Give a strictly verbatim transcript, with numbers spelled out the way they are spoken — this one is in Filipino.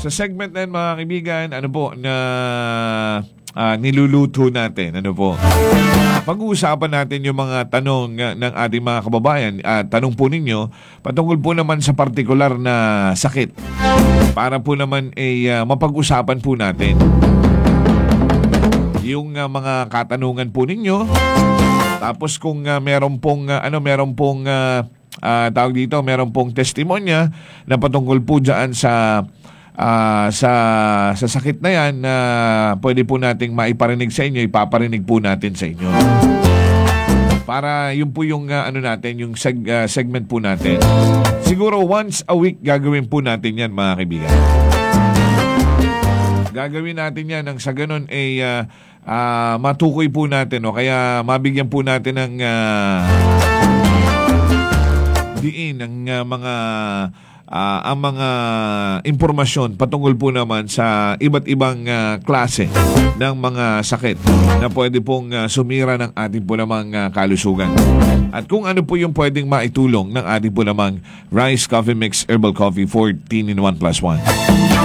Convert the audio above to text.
Sa segment na yan, mga kaibigan, ano po na uh, niluluto natin, ano po. Pag-uusapan natin yung mga tanong uh, ng ating mga kababayan. Uh, tanong po ninyo, patungkol po naman sa partikular na sakit. Para po naman ay uh, mapag-usapan po natin yung uh, mga katanungan po ninyo. Tapos kung uh, meron pong uh, ano meron pong uh, uh, tawag dito, meron pong testimonya na patungkol po diyan sa uh, sa sa sakit na yan na uh, pwede po nating maiparinig sa inyo, ipaparinig po natin sa inyo. Para yun po yung uh, ano natin, yung seg- uh, segment po natin. Siguro once a week gagawin po natin yan, mga kaibigan. Gagawin natin yan nang sa ganun ay uh, uh, matukoy po natin o kaya mabigyan po natin ng uh, diin ng uh, mga uh, ang mga impormasyon patungkol po naman sa iba't ibang uh, klase ng mga sakit na pwede pong uh, sumira ng ating po namang uh, kalusugan. At kung ano po yung pwedeng maitulong ng ating po namang Rice Coffee Mix Herbal Coffee fourteen in one plus one.